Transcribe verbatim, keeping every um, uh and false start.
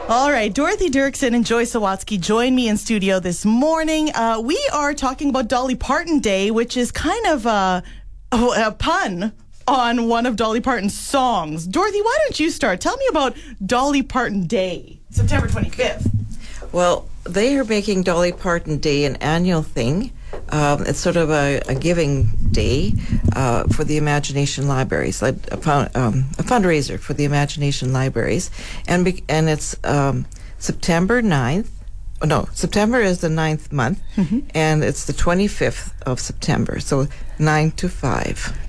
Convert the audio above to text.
All right, Dorothy Dirksen and Joy Sawatsky join me in studio this morning. Uh, we are talking about Dolly Parton Day, which is kind of a, a pun on one of Dolly Parton's songs. Dorothy, why don't you start? Tell me about Dolly Parton Day, September twenty-fifth. Well, they are making Dolly Parton Day an annual thing. Um, it's sort of a, a giving day uh, for the Imagination Libraries, like a, fun, um, a fundraiser for the Imagination Libraries. And be, and it's um, September ninth. Oh, no, September is the ninth month, mm-hmm. and it's the twenty-fifth of September, so nine to five.